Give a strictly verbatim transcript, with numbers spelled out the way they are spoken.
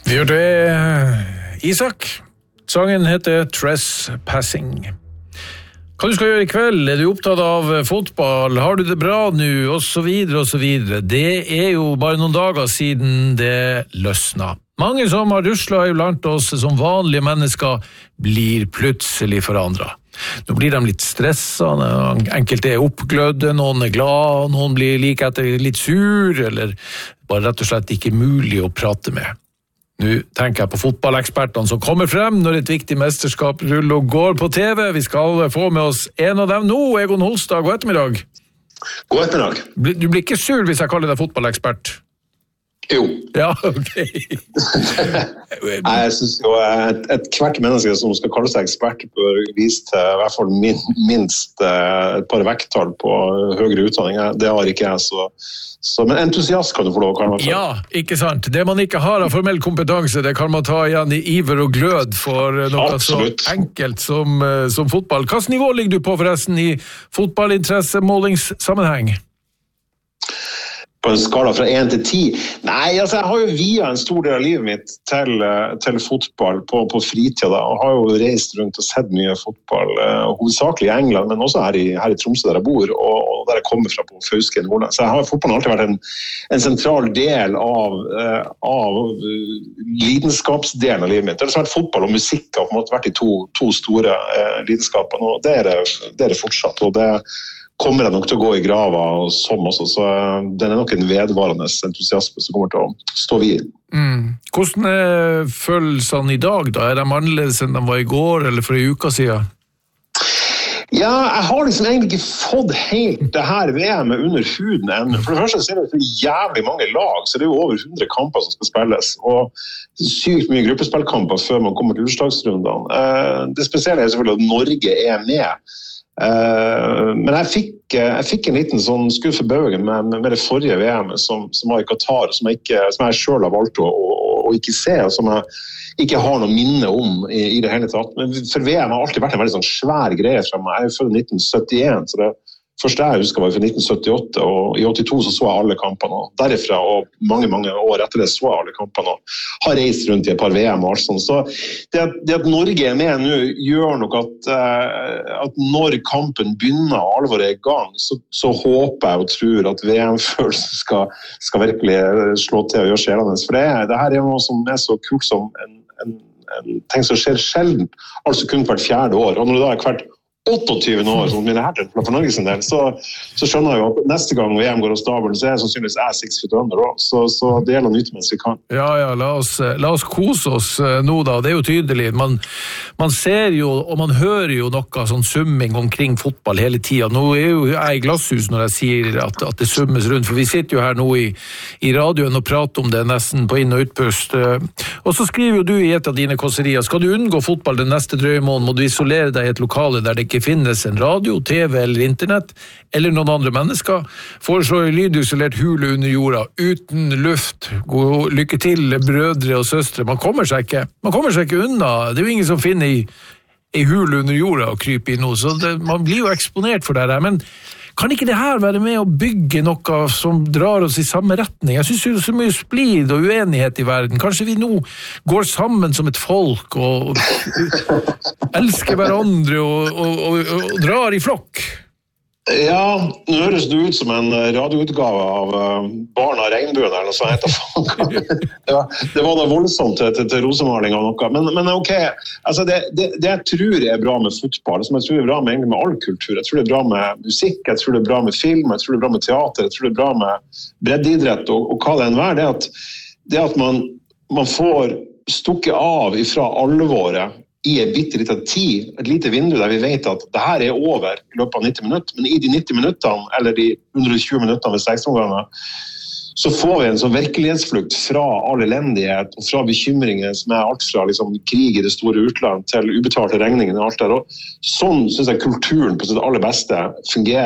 Vi gjør det, Isak. Sangen heter Trespassing. Hva du skal gjøre i kveld? Er du opptatt av fotball? Har du det bra nå? Og så videre, og så videre. Det er jo bare noen dager siden det løsna. Mange som har ruslet iblant oss som vanlige mennesker blir plutselig forandret. Nå blir de litt stresset, enkelte er oppglødde, noen er glad, noen blir like etter litt sur, eller bare rett og slett ikke mulig å prate med. Nå tenker jeg på fotballekspertene som kommer frem når et viktig mesterskap ruller og går på T V. Vi skal få med oss en av dem nå, Egon Holstad. God ettermiddag. God ettermiddag. Du blir ikke sur hvis jeg kaller deg fotballekspert? Jo. Ja, ok. Nei, jeg synes jo et, et hvert menneske som skal kalle seg ekspert bør vise til i hvert fall min, minst et par vekttall på høyere utdanning. Det har ikke jeg, så, så men entusiast kan du få lov å kalle meg for. Ja, ikke sant. Det man ikke har av formell kompetanse, det kan man ta igjen i iver og glød for noe Absolutt. Så enkelt som, som fotball. Hvilket nivå ligger du på forresten i fotballinteressemålingssammenheng? På en skala fra én til ti? Nei, altså jeg har jo via en stor del av livet mitt til, til fotball på, på fritida. Og har jo reist rundt og sett mye fotball, uh, hovedsakelig i England, men også her i, her i Tromsø der jeg bor, og, og der jeg kommer fra på Fauske i Nordland. Så jeg har fotballen alltid vært en, en sentral del av, uh, av uh, lidenskapsdelen av livet mitt. Det har vært fotball og musikk har på en måte vært de to, to store uh, lidenskapene, og det er det, det er det fortsatt. Og det kommer jeg nok til å gå i grava og som også, så den er nok en vedvarende entusiasme som kommer til å stå vid. Mm. Hvordan er følelsene i dag da? Er de annerledes enn de var i går eller for en uke siden? Ja, jeg har liksom egentlig ikke fått helt det her V M-et under huden ennå. For det første så er det så jævlig mange lag, så det er jo over hundre kamper som skal spilles, og sykt mye gruppespillkamper før man kommer til utslagsrundene. Det spesielle er selvfølgelig at Norge er med. Uh, men jeg fikk, jeg fikk en liten sånn skudd for baugen med, med det forrige V M-et som, som var i Qatar, som jeg, ikke, som jeg selv har valgt å, å, å ikke se, og som jeg ikke har noe minne om i, i det hele tatt. Men for V M har alltid vært en veldig sånn svær greie fra meg. Jeg er jo født i nitten syttien, så det første jeg husker var for nitten syttiåtte, og i åttito så så jeg alle kampene, og derifra og mange, mange år etter det så jeg alle kampene, og har reist rundt i et par V M og alt sånt. Så det at, det at Norge er med nå gjør nok at, uh, at når kampen begynner og alvoret er i gang, så, så håper jeg og tror at V M-følelsen skal, skal virkelig slå til og gjøre sjelende. For det, det her er noe som er så kult som en, en, en ting som skjer sjelden, altså kun hvert fjerde år, og når det da er hvert åttiåtte år, som mine herter for Norges en del, så, så skjønner jeg jo at neste gang V M går av stabelen, så er jeg sannsynligvis er six foot under også, så, så det gjelder å nyte mens vi kan. Ja, ja, la oss, la oss kose oss nå da, det er jo tydelig. Man, man ser jo, og man hører jo noe sånn summing omkring fotball hele tiden. Nå er jo jeg i glasshus når jeg sier at, at det summes rundt, for vi sitter jo her nå i, i radioen og prater om det nesten på inn- og utpust. Og så skriver jo du i et av dine kåserier, skal du unngå fotball den neste drøye måneden, må du isolere deg i et lokale der det ikke finnes en radio, T V eller internett, eller noen andre mennesker. Foreslår en lydisolert hule under jorda, uten luft. God lykke til, brødre og søstre. Man kommer seg ikke, man kommer seg ikke unna. Det er jo ingen som finner i, i hule under jorda og kryper i noe, så det, man blir jo eksponert for det her. Men kan ikke det her være med å bygge noe som drar oss i samme retning? Jeg synes jo det er så mye splid og uenighet i verden. Kanskje vi nå går sammen som et folk og, og elsker hverandre og, og, og, og drar i flokk? Ja, nå høres det ut som en radioutgave av Barn av regnbuen eller noe sånt. Ja, det var da voldsomt til, til, til rosemaling av noe. Men, men ok, altså det, det, det jeg tror er bra med fotball, som jeg tror er bra med, med all kultur, jeg tror det er bra med musikk, jeg tror det er bra med film, jeg tror det er bra med teater, jeg tror det er bra med breddeidrett og, og hva det enn er, det er at, det er at man, man får stukket av ifra alvoret i et bitte lite tid, et lite vindu der vi vet at det her er over i løpet av nitti minutter, men i de nitti minuttene, eller de hundre og tjue minuttene ved seksten-omganger, så får vi en sånn virkelighetsflukt fra all elendighet, og fra bekymringer som er alt fra liksom, krig i det store utland til ubetalte regninger og alt der. Og sånn synes jeg kulturen på sitt aller beste fungerer.